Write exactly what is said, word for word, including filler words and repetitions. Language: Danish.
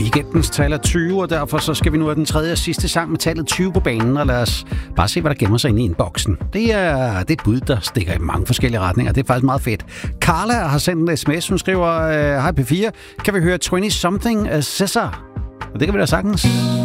weekendens tal er tyve, og derfor så skal vi nu have den tredje og sidste sang med tallet tyve på banen, og lad os bare se, hvad der gemmer sig inde i indboksen. Det er, det er et bud, der stikker i mange forskellige retninger. Det er faktisk meget fedt. Carla har sendt en sms, hun skriver, hej P fire, kan vi høre tyve something Cesar? Og det kan vi da sagtens.